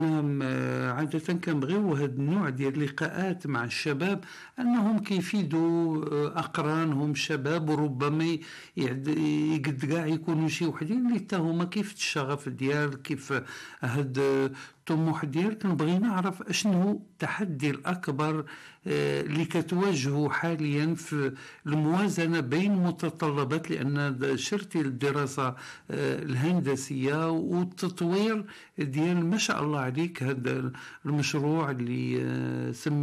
نعم، عادةً كنبغيو هاد النوع ديال اللقاءات مع الشباب أنهم كيفيدوا أقرانهم الشباب، وربما يقد كاع يكونوا شي وحدين اللي حتى هما كيف الشغف ديالك، كيف هاد الطموح ديالك. كنبغي نعرف أشنو التحدي الأكبر اللي كتواجهوا حاليًا في الموازنة بين متطلبات، لأن شرتي الدراسة الهندسية والتطوير ديال ما شاء الله عليك، هذا المشروع اللي